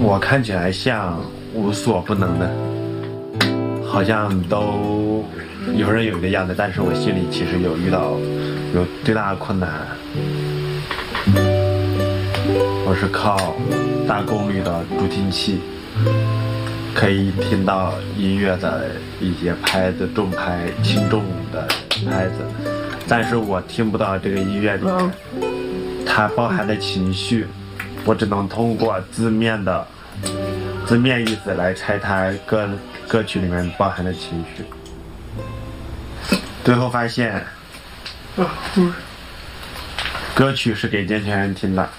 我看起来像无所不能的，好像都游刃有余的样子，但是我心里其实有最大的困难。我是靠大功率的助听器，可以听到音乐的一些拍子，重拍、轻重的拍子，但是我听不到这个音乐里面它包含的情绪，我只能通过字面意思来拆它歌曲里面包含的情绪。最后发现，歌曲是给健全人听的。